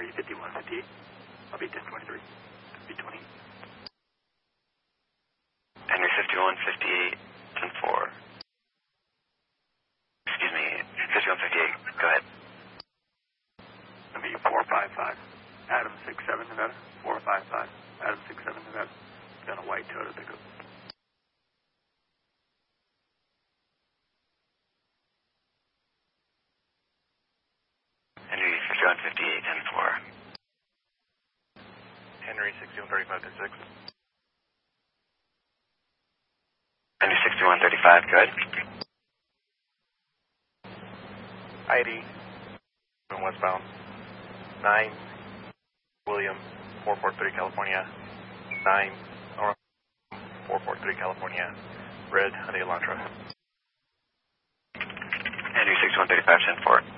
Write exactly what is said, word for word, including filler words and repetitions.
Henry fifty-one fifty-eight. I'll be ten twenty-three. B twenty. Henry fifty-one fifty-eight, ten four. Excuse me, fifty-one fifty-eight, go ahead. I'll be four five five. Adam six seven Nevada. four five five. Adam six seven Nevada. Got a white Toyota pickup. Henry fifty-one fifty-eight, ten four. Henry sixty-one thirty-five to six. Henry sixty-one thirty-five, go ahead. I D, westbound. nine, William, four four three, California. nine, four four three, California. Red, Hyundai Elantra. Henry sixty-one thirty-five, ten four.